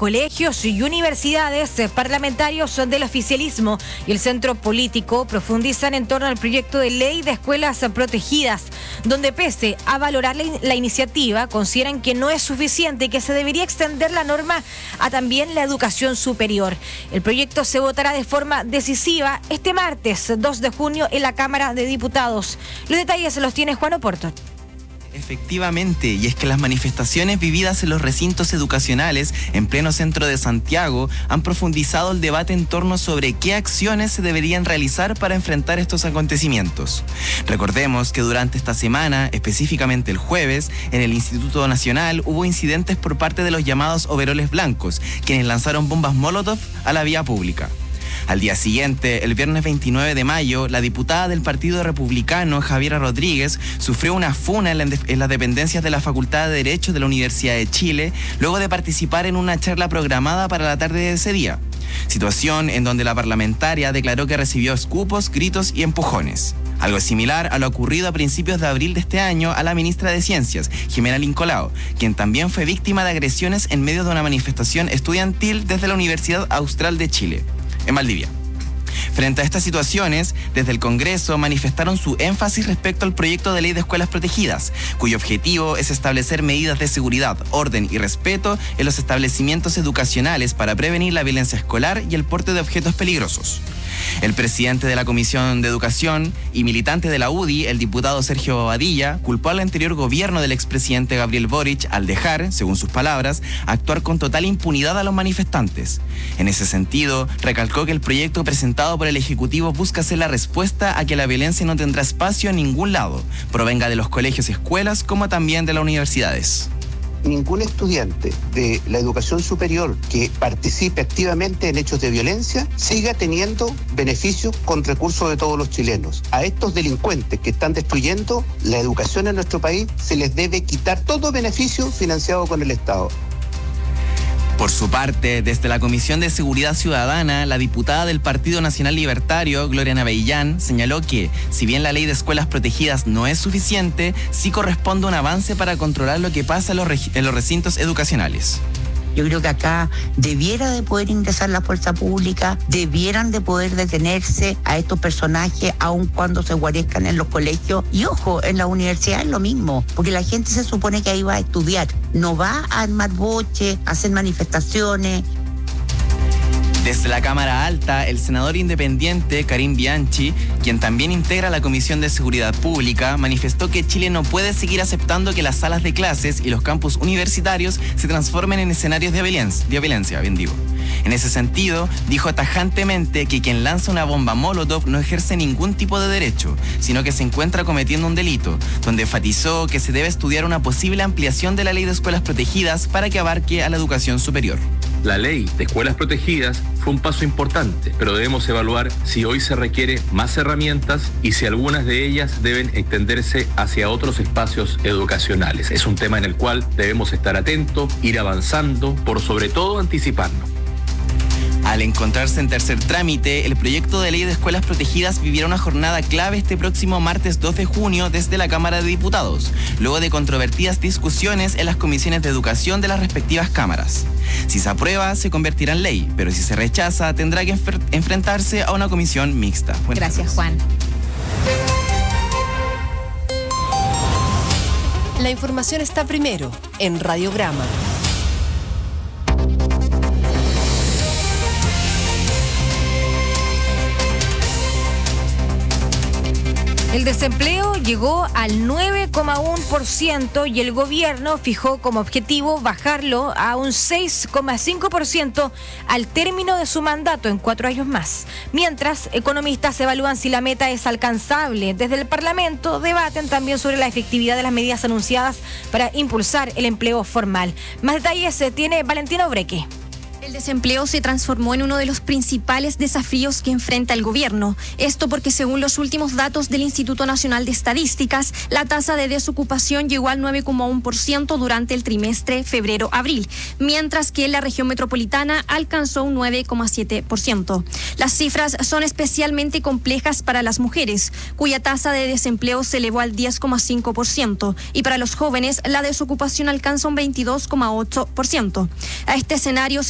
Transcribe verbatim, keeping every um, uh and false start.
colegios y universidades, parlamentarios del oficialismo y el centro político profundizan en torno al proyecto de ley de escuelas protegidas, donde pese a valorar la, la iniciativa, consideran que no es suficiente y que se debería extender la norma a también la educación superior. El proyecto se votará de forma decisiva este martes dos de junio en la Cámara de Diputados. Los detalles los tiene Juan Oporto. Efectivamente, y es que las manifestaciones vividas en los recintos educacionales en pleno centro de Santiago han profundizado el debate en torno sobre qué acciones se deberían realizar para enfrentar estos acontecimientos. Recordemos que durante esta semana, específicamente el jueves, en el Instituto Nacional hubo incidentes por parte de los llamados overoles blancos, quienes lanzaron bombas Molotov a la vía pública. Al día siguiente, el viernes veintinueve de mayo, la diputada del Partido Republicano, Javiera Rodríguez, sufrió una funa en, la, en las dependencias de la Facultad de Derecho de la Universidad de Chile, luego de participar en una charla programada para la tarde de ese día. Situación en donde la parlamentaria declaró que recibió escupos, gritos y empujones. Algo similar a lo ocurrido a principios de abril de este año a la ministra de Ciencias, Jimena Lincolao, quien también fue víctima de agresiones en medio de una manifestación estudiantil desde la Universidad Austral de Chile, en Valdivia. Frente a estas situaciones, desde el Congreso manifestaron su énfasis respecto al proyecto de ley de escuelas protegidas, cuyo objetivo es establecer medidas de seguridad, orden y respeto en los establecimientos educacionales para prevenir la violencia escolar y el porte de objetos peligrosos. El presidente de la Comisión de Educación y militante de la U D I, el diputado Sergio Bobadilla, culpó al anterior gobierno del expresidente Gabriel Boric al dejar, según sus palabras, actuar con total impunidad a los manifestantes. En ese sentido, recalcó que el proyecto presentado por el Ejecutivo busca ser la respuesta a que la violencia no tendrá espacio en ningún lado, provenga de los colegios y escuelas como también de las universidades. Ningún estudiante de la educación superior que participe activamente en hechos de violencia siga teniendo beneficios con recursos de todos los chilenos. A estos delincuentes que están destruyendo la educación en nuestro país se les debe quitar todo beneficio financiado con el Estado. Por su parte, desde la Comisión de Seguridad Ciudadana, la diputada del Partido Nacional Libertario, Gloria Navellán, señaló que, si bien la ley de escuelas protegidas no es suficiente, sí corresponde un avance para controlar lo que pasa en los, reg- en los recintos educacionales. Yo creo que acá debiera de poder ingresar la fuerza pública, debieran de poder detenerse a estos personajes aun cuando se guarezcan en los colegios. Y ojo, en la universidad es lo mismo, porque la gente se supone que ahí va a estudiar, no va a armar boche, a hacer manifestaciones. Desde la Cámara Alta, el senador independiente Karim Bianchi, quien también integra la Comisión de Seguridad Pública, manifestó que Chile no puede seguir aceptando que las salas de clases y los campus universitarios se transformen en escenarios de violencia, de violencia, bien digo. En ese sentido, dijo tajantemente que quien lanza una bomba Molotov no ejerce ningún tipo de derecho, sino que se encuentra cometiendo un delito, donde enfatizó que se debe estudiar una posible ampliación de la ley de escuelas protegidas para que abarque a la educación superior. La ley de escuelas protegidas fue un paso importante, pero debemos evaluar si hoy se requiere más herramientas y si algunas de ellas deben extenderse hacia otros espacios educacionales. Es un tema en el cual debemos estar atentos, ir avanzando, por sobre todo anticiparnos. Al encontrarse en tercer trámite, el proyecto de ley de escuelas protegidas vivirá una jornada clave este próximo martes dos de junio desde la Cámara de Diputados, luego de controvertidas discusiones en las comisiones de educación de las respectivas cámaras. Si se aprueba, se convertirá en ley, pero si se rechaza, tendrá que enfer- enfrentarse a una comisión mixta. Buenas Gracias, Juan. La información está primero en Radiograma. El desempleo llegó al nueve coma uno por ciento y el gobierno fijó como objetivo bajarlo a un seis coma cinco por ciento al término de su mandato en cuatro años más. Mientras, economistas evalúan si la meta es alcanzable. Desde el Parlamento debaten también sobre la efectividad de las medidas anunciadas para impulsar el empleo formal. Más detalles se tiene Valentina Obreque. El desempleo se transformó en uno de los principales desafíos que enfrenta el gobierno. Esto porque, según los últimos datos del Instituto Nacional de Estadísticas, la tasa de desocupación llegó al nueve coma uno por ciento durante el trimestre febrero-abril, mientras que en la región metropolitana alcanzó un nueve coma siete por ciento. Las cifras son especialmente complejas para las mujeres, cuya tasa de desempleo se elevó al diez coma cinco por ciento, y para los jóvenes la desocupación alcanza un veintidós coma ocho por ciento. A este escenario